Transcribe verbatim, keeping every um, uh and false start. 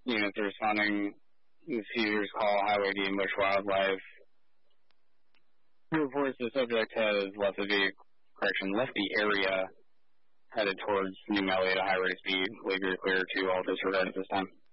units are responding. Cedars call, Highway D, and Bush Wildlife. Reports the subject has left the vehicle, correction, left the area, headed towards New Melly at a high rate of speed. Believe you're clear to all disregard at this time.